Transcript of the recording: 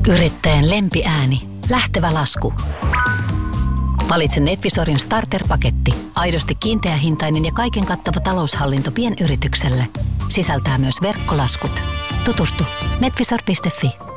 Yrittäjän lempiääni. Lähtevä lasku. Valitse Netvisorin starter-paketti. Aidosti kiinteähintainen ja kaiken kattava taloushallinto pienyritykselle. Sisältää myös verkkolaskut. Tutustu netvisor.fi.